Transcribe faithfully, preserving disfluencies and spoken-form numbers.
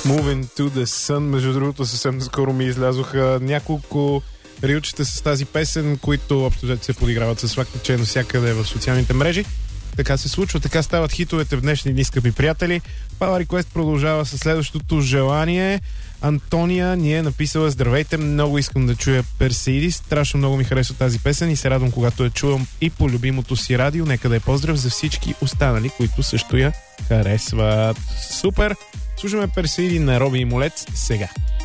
Moving to the Sun. Между другото, съвсем скоро ми излязоха няколко рилчета с тази песен, които общо взето се подиграват с факта, че е навсякъде в социалните мрежи. Така се случва, така стават хитовете в днешни дни, скъпи приятели. Power Request продължава със следващото желание. Антония ни е написала: здравейте, много искам да чуя Персеидис. Страшно много ми харесва тази песен и се радвам, когато я чувам и по любимото си радио. Нека да е поздрав за всички останали, които също я харесват. Супер! Слушаме Персеиди на Роби и Молец сега.